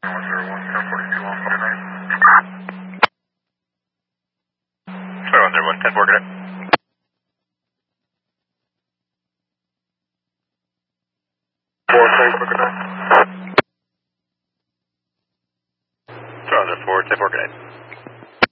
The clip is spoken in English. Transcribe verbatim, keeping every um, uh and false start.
one zero one, ten forty-two, one four nine. Sorry, one zero one, ten four, good night. Four, ten four, good night. Sorry, one zero four, ten four, good night.